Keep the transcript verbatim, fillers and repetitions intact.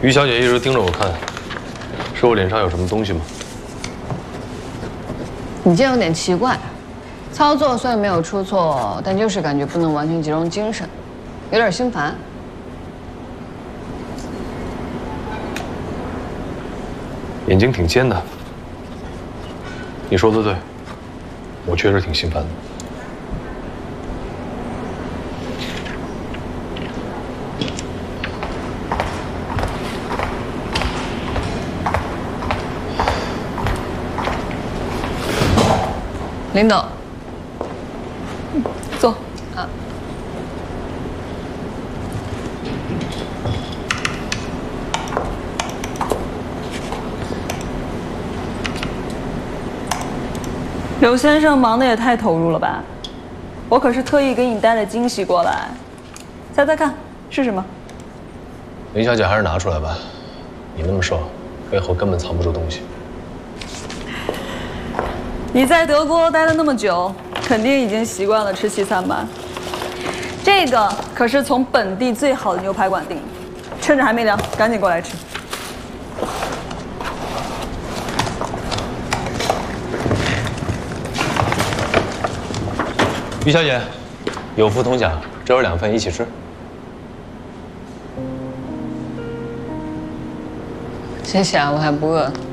于小姐一直盯着我看，是我脸上有什么东西吗？ 你这有点奇怪，操作虽然没有出错，但就是感觉不能完全集中精神，有点心烦。 眼睛挺尖的，你说的对，我确实挺心烦的。 林董， 坐。 啊。 刘先生忙得也太投入了吧？我可是特意给你带了惊喜过来，猜猜看是什么？ 林小姐还是拿出来吧，你那么瘦，背后根本藏不住东西。 你在德国待了那么久，肯定已经习惯了吃西餐吧？这个可是从本地最好的牛排馆订的，趁着还没凉，赶紧过来吃。 于小姐，有福同享，这有两份一起吃。 谢谢啊，我还不饿。